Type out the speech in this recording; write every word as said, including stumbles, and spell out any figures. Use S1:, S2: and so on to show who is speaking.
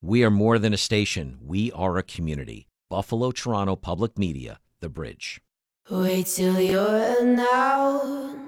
S1: We are more than a station. We are a community. Buffalo, Toronto Public Media, The Bridge.
S2: Wait till you're a noun.